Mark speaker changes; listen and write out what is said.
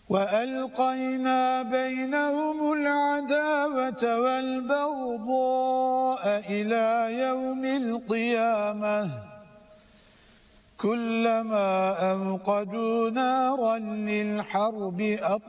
Speaker 1: وألقينا بينهم العداوة والبغضاء إلى يوم القيامة كلما أوقدوا نارا للحرب